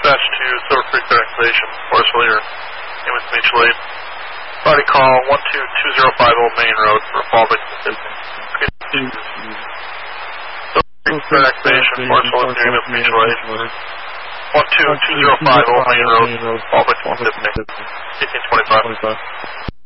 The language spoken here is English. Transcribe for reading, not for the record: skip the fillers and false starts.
dispatch to Silver Creek Activation, Forest Hill, you're in with mutual aid. Body call 12205 Old Main Road for a fall victim assisting. Silver Creek Activation, Forest Hill, you're in with mutual aid. 12205 Old Main Road, fall victim assisting. 1825.